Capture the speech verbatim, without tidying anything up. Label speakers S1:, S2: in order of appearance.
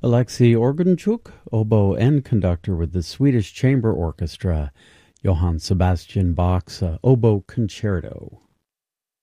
S1: Alexei Orgunchuk, oboe and conductor with the Swedish Chamber Orchestra, Johann Sebastian Bach's uh, Oboe Concerto.